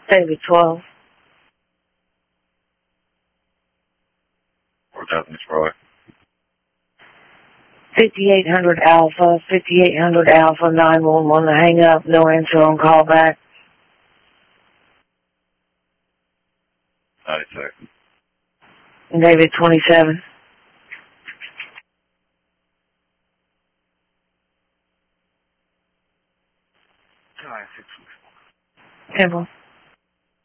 David 12. 4000 Troy. 5800 Alpha, 5800 Alpha, 911 to hang up, no answer on call back. 96. David 27. Temple.